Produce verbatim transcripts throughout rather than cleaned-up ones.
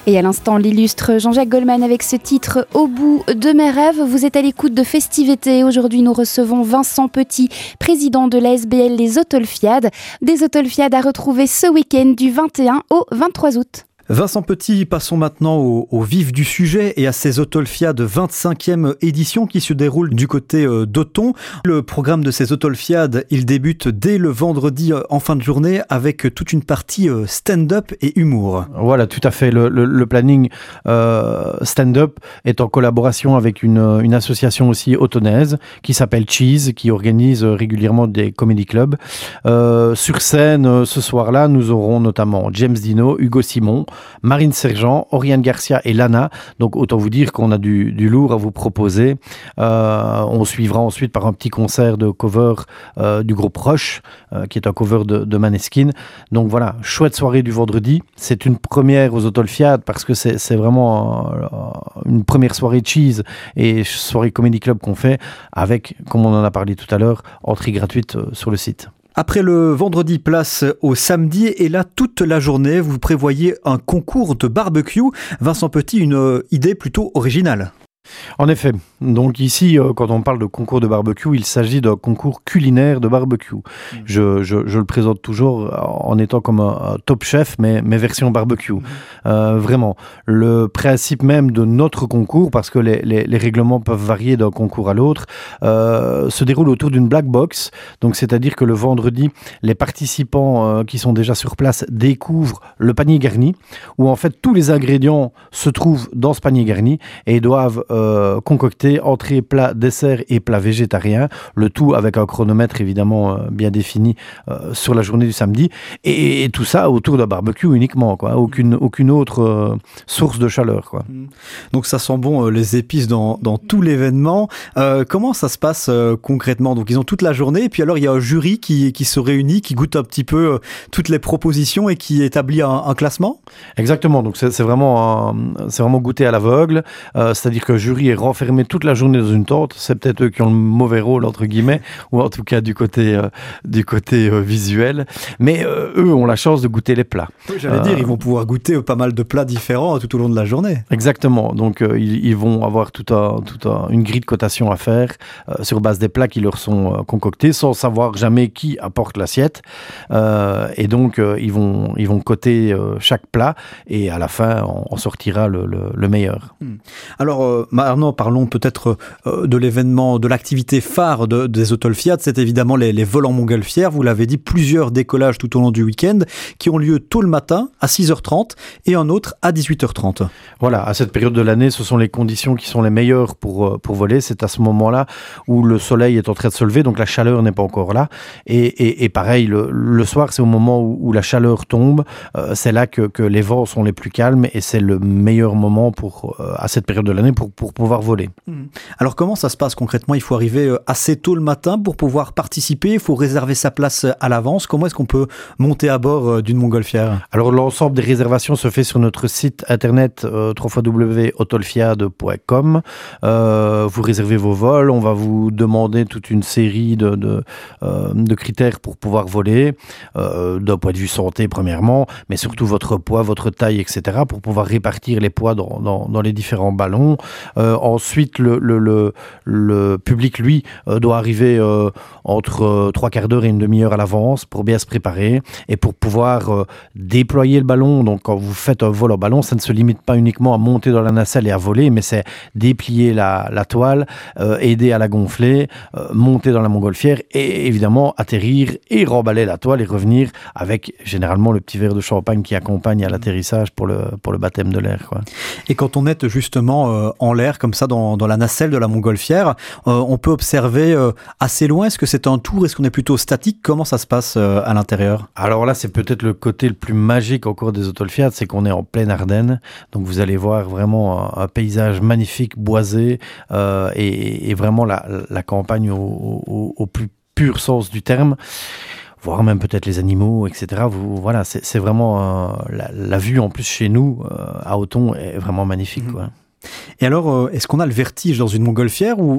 Et à l'instant, l'illustre Jean-Jacques Goldman avec ce titre « Au bout de mes rêves ». Vous êtes à l'écoute de Festivités. Aujourd'hui, nous recevons Vincent Petit, président de l'A S B L Les Autolfiades. Des Autolfiades à retrouver ce week-end du vingt et un au vingt-trois août. Vincent Petit, passons maintenant au, au vif du sujet et à ces Autolfiades vingt-cinquième édition qui se déroule du côté euh, d'Auton. Le programme de ces Autolfiades, il débute dès le vendredi euh, en fin de journée avec toute une partie euh, stand-up et humour. Voilà, tout à fait. Le, le, le planning euh, stand-up est en collaboration avec une, une association aussi autonnaise qui s'appelle Cheese, qui organise régulièrement des comedy clubs. Euh, sur scène, euh, ce soir-là, nous aurons notamment James Dino, Hugo Simon, Marine Sergent, Oriane Garcia et Lana. Donc autant vous dire qu'on a du, du lourd à vous proposer. Euh, on suivra ensuite par un petit concert de cover euh, du groupe Rush, euh, qui est un cover de, de Maneskin. Donc voilà, chouette soirée du vendredi. C'est une première aux Autolfiades parce que c'est, c'est vraiment euh, une première soirée cheese et soirée comedy club qu'on fait avec, comme on en a parlé tout à l'heure, entrée gratuite euh, sur le site. Après le vendredi, place au samedi et là, toute la journée, vous prévoyez un concours de barbecue. Vincent Petit, une idée plutôt originale. En effet, donc ici, euh, quand on parle de concours de barbecue, il s'agit d'un concours culinaire de barbecue. Mmh. Je, je, je le présente toujours en étant comme un, un top chef, mais, mais version barbecue. Mmh. Euh, vraiment, le principe même de notre concours, parce que les, les, les règlements peuvent varier d'un concours à l'autre, euh, se déroule autour d'une black box. Donc, c'est-à-dire que le vendredi, les participants euh, qui sont déjà sur place découvrent le panier garni, où en fait tous les ingrédients se trouvent dans ce panier garni et doivent Euh, concocter entrée, plat, dessert et plat végétarien, le tout avec un chronomètre évidemment euh, bien défini euh, sur la journée du samedi et, et tout ça autour d'un barbecue uniquement, quoi. Aucune, aucune autre euh, source de chaleur, quoi. Donc ça sent bon euh, les épices dans, dans tout l'événement. Euh, comment ça se passe euh, concrètement? Donc ils ont toute la journée et puis alors il y a un jury qui, qui se réunit, qui goûte un petit peu euh, toutes les propositions et qui établit un, un classement? Exactement, donc c'est, c'est, vraiment, un, c'est vraiment goûter à l'aveugle, euh, c'est-à-dire que le jury est renfermé toute la journée dans une tente. C'est peut-être eux qui ont le mauvais rôle entre guillemets, ou en tout cas du côté euh, du côté euh, visuel. Mais euh, eux ont la chance de goûter les plats. Oui, j'allais euh, dire, ils vont pouvoir goûter pas mal de plats différents tout au long de la journée. Exactement. Donc euh, ils, ils vont avoir tout un, tout un, une grille de cotation à faire euh, sur base des plats qui leur sont euh, concoctés, sans savoir jamais qui apporte l'assiette. Euh, et donc euh, ils vont ils vont coter euh, chaque plat et à la fin on, on sortira le, le, le meilleur. Hmm. Alors euh, maintenant, parlons peut-être euh, de l'événement, de l'activité phare de, des Autolfiades. C'est évidemment les, les vols en montgolfière. Vous l'avez dit, plusieurs décollages tout au long du week-end qui ont lieu tôt le matin à six heures trente et un autre à dix-huit heures trente. Voilà, à cette période de l'année, ce sont les conditions qui sont les meilleures pour, pour voler. C'est à ce moment-là où le soleil est en train de se lever, donc la chaleur n'est pas encore là. Et, et, et pareil, le, le soir, c'est au moment où, où la chaleur tombe. Euh, c'est là que, que les vents sont les plus calmes et c'est le meilleur moment pour, euh, à cette période de l'année pour pour pouvoir voler. Alors comment ça se passe concrètement? Il faut arriver assez tôt le matin pour pouvoir participer, il faut réserver sa place à l'avance. Comment est-ce qu'on peut monter à bord d'une montgolfière? Alors l'ensemble des réservations se fait sur notre site internet euh, w w w point autolfiade point com. Euh, vous réservez vos vols, on va vous demander toute une série de, de, euh, de critères pour pouvoir voler, euh, d'un point de vue santé premièrement, mais surtout votre poids, votre taille, et cetera, pour pouvoir répartir les poids dans, dans, dans les différents ballons. Euh, ensuite, le, le, le, le public, lui, euh, doit arriver euh, entre euh, trois quarts d'heure et une demi-heure à l'avance pour bien se préparer et pour pouvoir euh, déployer le ballon. Donc, quand vous faites un vol en ballon, ça ne se limite pas uniquement à monter dans la nacelle et à voler, mais c'est déplier la, la toile, euh, aider à la gonfler, euh, monter dans la montgolfière et évidemment atterrir et remballer la toile et revenir avec généralement le petit verre de champagne qui accompagne à l'atterrissage pour le, pour le baptême de l'air, quoi. Et quand on est justement euh, en l'air comme ça dans, dans la nacelle de la montgolfière, euh, on peut observer euh, assez loin. Est-ce que c'est un tour? Est-ce qu'on est plutôt statique? Comment ça se passe euh, à l'intérieur? Alors là, c'est peut-être le côté le plus magique encore des Autolfiades, c'est qu'on est en pleine Ardennes. Donc vous allez voir vraiment un, un paysage magnifique, boisé euh, et, et vraiment la, la campagne au, au, au plus pur sens du terme. Voir même peut-être les animaux, et cetera. Vous, voilà, c'est, c'est vraiment euh, la, la vue en plus chez nous euh, à Auton est vraiment magnifique, quoi. Et alors, euh, est-ce qu'on a le vertige dans une montgolfière ou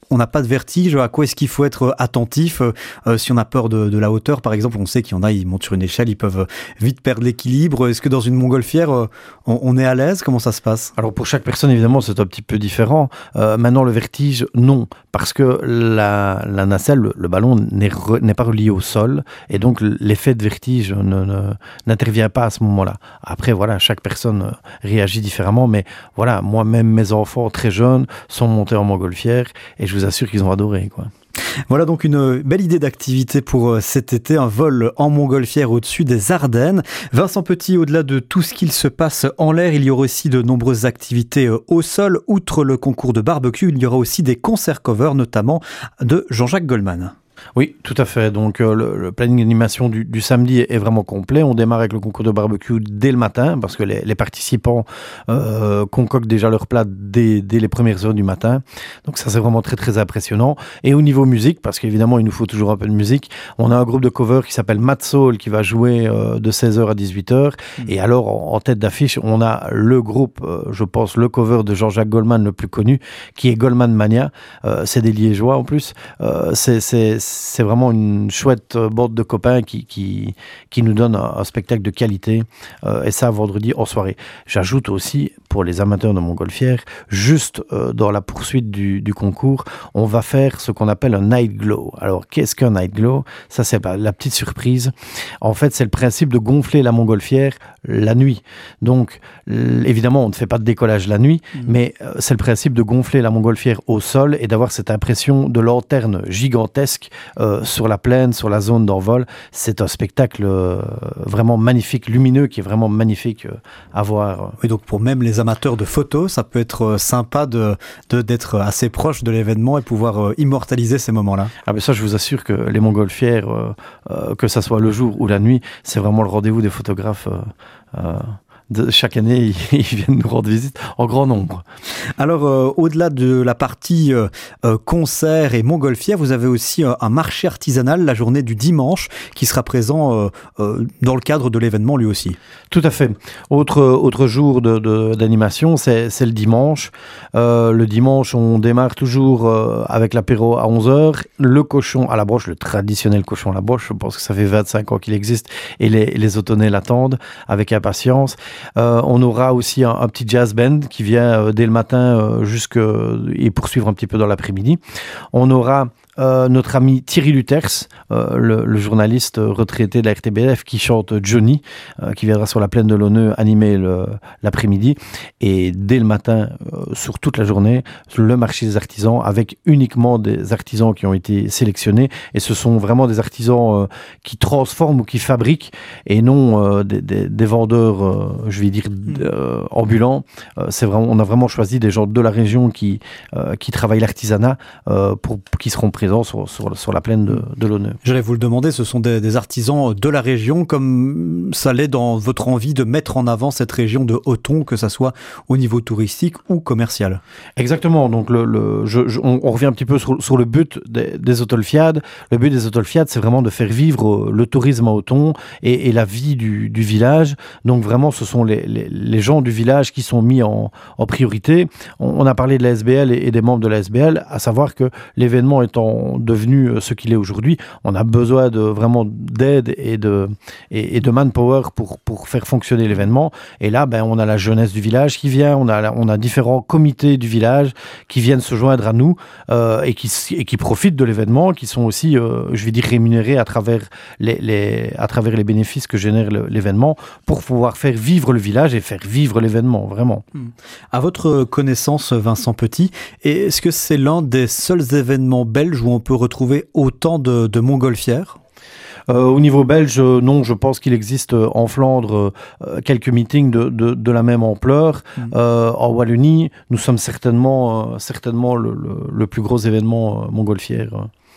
on n'a pas de vertige, à quoi est-ce qu'il faut être attentif euh, si on a peur de, de la hauteur, par exemple? On sait qu'il y en a, ils montent sur une échelle, ils peuvent vite perdre l'équilibre. Est-ce que dans une montgolfière, euh, on, on est à l'aise? Comment ça se passe? Alors pour chaque personne, évidemment, c'est un petit peu différent. Euh, maintenant, le vertige, non, parce que la, la nacelle, le, le ballon n'est, re, n'est pas relié au sol, et donc l'effet de vertige ne, ne, n'intervient pas à ce moment-là. Après, voilà, chaque personne réagit différemment, mais voilà, moi-même, mes enfants très jeunes sont montés en montgolfière, et je vous assure qu'ils ont adoré, quoi. Voilà donc une belle idée d'activité pour cet été, un vol en montgolfière au-dessus des Ardennes. Vincent Petit, au-delà de tout ce qu'il se passe en l'air, il y aura aussi de nombreuses activités au sol. Outre le concours de barbecue, il y aura aussi des concerts covers, notamment de Jean-Jacques Goldman. Oui, tout à fait. Donc euh, le, le planning d'animation du, du samedi est, est vraiment complet. On démarre avec le concours de barbecue dès le matin parce que les, les participants euh, concoctent déjà leur plat dès, dès les premières heures du matin. Donc ça, c'est vraiment très très impressionnant. Et au niveau musique, parce qu'évidemment il nous faut toujours un peu de musique, on a un groupe de cover qui s'appelle Mad Soul qui va jouer euh, de seize heures à dix-huit heures. Mmh. Et alors en, en tête d'affiche, on a le groupe, euh, je pense le cover de Jean-Jacques Goldman le plus connu, qui est Goldman Mania. Euh, c'est des Liégeois en plus. Euh, c'est, c'est C'est vraiment une chouette bande de copains qui, qui, qui nous donne un, un spectacle de qualité, euh, et ça vendredi en soirée. J'ajoute aussi, pour les amateurs de montgolfière, juste euh, dans la poursuite du, du concours, on va faire ce qu'on appelle un night glow. Alors, qu'est-ce qu'un night glow? Ça, c'est la petite surprise. En fait, c'est le principe de gonfler la montgolfière la nuit. Donc, évidemment, on ne fait pas de décollage la nuit, mmh. mais euh, c'est le principe de gonfler la montgolfière au sol et d'avoir cette impression de lanterne gigantesque euh, sur la plaine, sur la zone d'envol. C'est un spectacle euh, vraiment magnifique, lumineux, qui est vraiment magnifique euh, à voir. Oui, donc pour même les amateurs de photos, ça peut être sympa de, de, d'être assez proche de l'événement et pouvoir euh, immortaliser ces moments-là. Ah ben ça, je vous assure que les montgolfières, euh, euh, que ça soit le jour ou la nuit, c'est vraiment le rendez-vous des photographes. Euh, euh, De, chaque année, ils viennent nous rendre visite en grand nombre. Alors, euh, au-delà de la partie euh, euh, concert et montgolfière, vous avez aussi euh, un marché artisanal la journée du dimanche qui sera présent euh, euh, dans le cadre de l'événement lui aussi. Tout à fait. Autre, autre jour de, de, d'animation, c'est, c'est le dimanche. Euh, le dimanche, on démarre toujours euh, avec l'apéro à onze heures. Le cochon à la broche, le traditionnel cochon à la broche, je pense que ça fait vingt-cinq ans qu'il existe et les, les Autonais l'attendent avec impatience. Euh, on aura aussi un, un petit jazz band qui vient euh, dès le matin euh, jusque, et poursuivre un petit peu dans l'après-midi. On aura Euh, notre ami Thierry Luters, euh, le, le journaliste retraité de la R T B F qui chante Johnny, euh, qui viendra sur la plaine de l'Auneux animer le, l'après-midi. Et dès le matin, euh, sur toute la journée, le marché des artisans avec uniquement des artisans qui ont été sélectionnés. Et ce sont vraiment des artisans euh, qui transforment ou qui fabriquent et non euh, des, des, des vendeurs, euh, je vais dire, euh, ambulants. Euh, c'est vraiment, on a vraiment choisi des gens de la région qui, euh, qui travaillent l'artisanat euh, pour, pour qui seront présents Sur, sur, sur la plaine de, de l'Auneux. J'allais vous le demander, ce sont des, des artisans de la région, comme ça l'est dans votre envie de mettre en avant cette région de Othon, que ça soit au niveau touristique ou commercial. Exactement, donc le, le, je, je, on, on revient un petit peu sur, sur le but des, des Autolfiades. Le but des Autolfiades, c'est vraiment de faire vivre le tourisme à Othon et, et la vie du, du village. Donc vraiment, ce sont les, les, les gens du village qui sont mis en, en priorité. On, on a parlé de la S B L et, et des membres de la S B L, à savoir que l'événement étant devenu ce qu'il est aujourd'hui, on a besoin de vraiment d'aide et de, et, et de manpower pour, pour faire fonctionner l'événement. Et là, ben, on a la jeunesse du village qui vient, on a, on a différents comités du village qui viennent se joindre à nous euh, et, qui, et qui profitent de l'événement, qui sont aussi, euh, je vais dire, rémunérés à travers les, les, à travers les bénéfices que génère le, l'événement pour pouvoir faire vivre le village et faire vivre l'événement, vraiment. À votre connaissance, Vincent Petit, est-ce que c'est l'un des seuls événements belges où on peut retrouver autant de, de montgolfières? Euh, au niveau belge, non, je pense qu'il existe en Flandre euh, quelques meetings de, de, de la même ampleur. Mmh. Euh, en Wallonie, nous sommes certainement, euh, certainement le, le, le plus gros événement euh, montgolfière.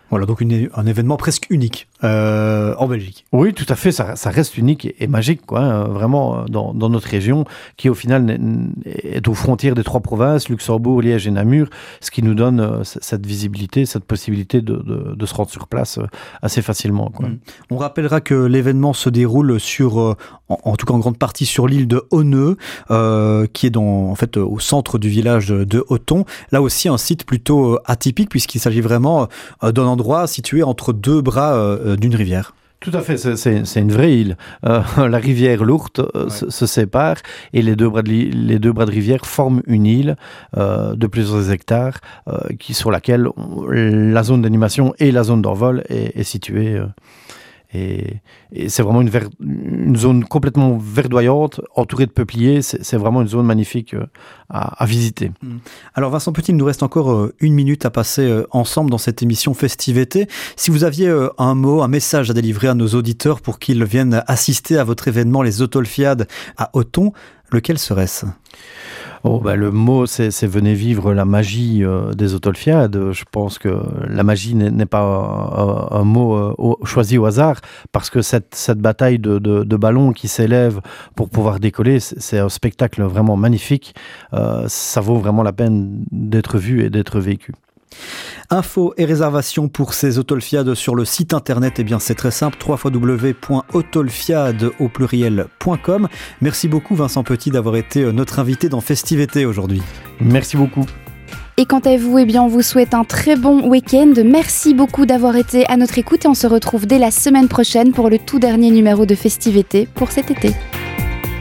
Voilà, donc une, un événement presque unique euh, en Belgique. Oui, tout à fait, ça, ça reste unique et, et magique, quoi, hein, vraiment, dans, dans notre région, qui au final est aux frontières des trois provinces, Luxembourg, Liège et Namur, ce qui nous donne euh, cette visibilité, cette possibilité de, de, de se rendre sur place euh, assez facilement, quoi. Mmh. On rappellera que l'événement se déroule sur, euh, en, en tout cas en grande partie sur l'île de Honneux, euh, qui est dans, en fait, au centre du village de, de Othon. Là aussi, un site plutôt euh, atypique, puisqu'il s'agit vraiment euh, d'un endroit situé entre deux bras euh, d'une rivière. Tout à fait, c'est, c'est, c'est une vraie île. Euh, la rivière Lourdes euh, ouais. se, se sépare et les deux bras de, les deux bras de rivière forment une île euh, de plusieurs hectares euh, qui, sur laquelle on, la zone d'animation et la zone d'envol est, est située. Euh, et, et c'est vraiment une, ver, une zone complètement verdoyante, entourée de peupliers. C'est, c'est vraiment une zone magnifique euh, à, à visiter. Alors Vincent Petit, il nous reste encore euh, une minute à passer euh, ensemble dans cette émission Festivité. Si vous aviez euh, un mot, un message à délivrer à nos auditeurs pour qu'ils viennent assister à votre événement, les Autolfiades à Othon, lequel serait-ce ? Oh, bah, le mot, c'est, c'est venez vivre la magie euh, des Autolfiades. Je pense que la magie n'est, n'est pas un, un mot euh, au, choisi au hasard, parce que cette, cette bataille de, de, de ballons qui s'élève pour pouvoir décoller, c'est, c'est un spectacle vraiment magnifique. Euh, ça vaut vraiment la peine d'être vu et d'être vécu. Infos et réservations pour ces Autolfiades sur le site internet, eh bien c'est très simple, w w w point autolfiade au pluriel point com. Merci beaucoup Vincent Petit d'avoir été notre invité dans Festivité aujourd'hui. Merci beaucoup. Et quant à vous, eh bien on vous souhaite un très bon week-end. Merci beaucoup d'avoir été à notre écoute et on se retrouve dès la semaine prochaine pour le tout dernier numéro de Festivité pour cet été.